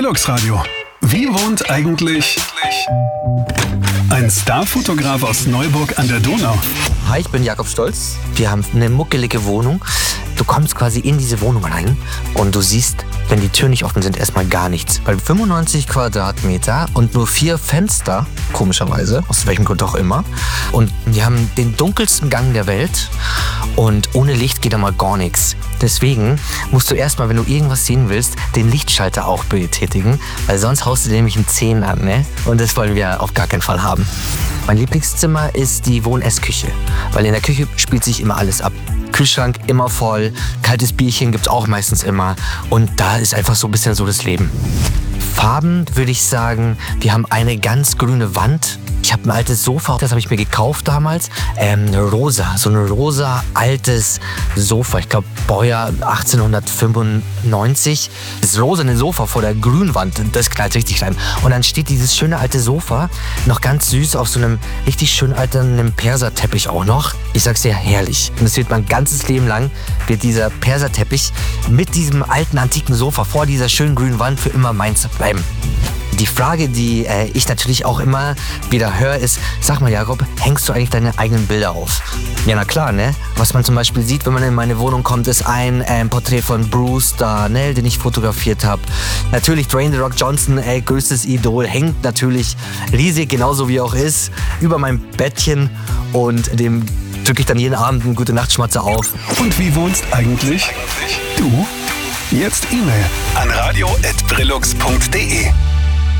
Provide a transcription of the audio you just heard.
Brillux Radio. Wie wohnt eigentlich ein Starfotograf aus Neuburg an der Donau? Hi, ich bin Jakob Stolz. Wir haben eine muckelige Wohnung. Du kommst quasi in diese Wohnung rein und du siehst, wenn die Türen nicht offen sind, erstmal gar nichts. Weil 95 Quadratmeter und nur 4 Fenster, komischerweise, aus welchem Grund auch immer. Und wir haben den dunkelsten Gang der Welt und ohne Licht geht da mal gar nichts. Deswegen musst du erstmal, wenn du irgendwas sehen willst, den Lichtschalter auch betätigen, weil sonst haust du dir nämlich einen 10 an, ne? Und das wollen wir auf gar keinen Fall haben. Mein Lieblingszimmer ist die Wohn-Ess-Küche, weil in der Küche spielt sich immer alles ab. Kühlschrank immer voll, kaltes Bierchen gibt's auch meistens immer und da ist einfach so ein bisschen so das Leben. Farben würde ich sagen, wir haben eine ganz grüne Wand. Ich habe ein altes Sofa, das habe ich mir gekauft damals. Rosa, so ein rosa altes Sofa. Ich glaube Baujahr 1895. Das rosane Sofa vor der grünen Wand, das knallt richtig rein. Und dann steht dieses schöne alte Sofa noch ganz süß auf so einem richtig schön alten Perserteppich auch noch. Ich sag's dir, herrlich. Und es wird mein ganzes Leben lang, wird dieser Perserteppich mit diesem alten antiken Sofa vor dieser schönen grünen Wand für immer meins bleiben. Die Frage, die ich natürlich auch immer wieder höre, ist, sag mal Jakob, hängst du eigentlich deine eigenen Bilder auf? Ja, na klar, ne? Was man zum Beispiel sieht, wenn man in meine Wohnung kommt, ist ein Porträt von Bruce da, ne? Den ich fotografiert habe. Natürlich Dwayne The Rock Johnson, größtes Idol, hängt natürlich riesig, genauso wie er auch ist, über meinem Bettchen und dem drücke ich dann jeden Abend eine gute Nachtschmatze auf. Und wie wohnst eigentlich du? Jetzt E-Mail an radio@brillux.de.